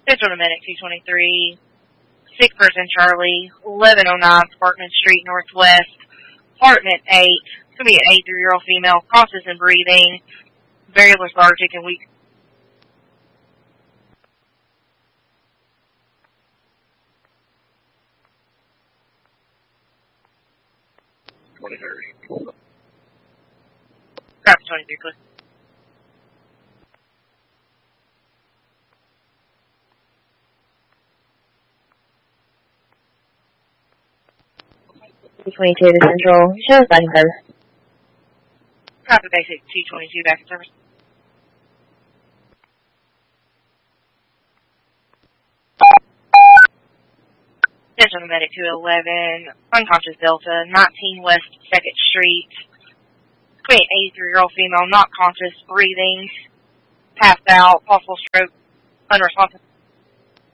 Central to Medic 223, sick person Charlie, 1109 Sparkman Street Northwest, apartment 8. It's going to be an 83-year-old female, conscious and breathing, very lethargic and weak. Grab 23, please. $222 to Central. Show us back in service. Copy basic 222 back in service. Central to Medic 211, unconscious Delta, 19 West 2nd Street. 83-year-old female, not conscious, breathing, passed out, possible stroke, unresponsive.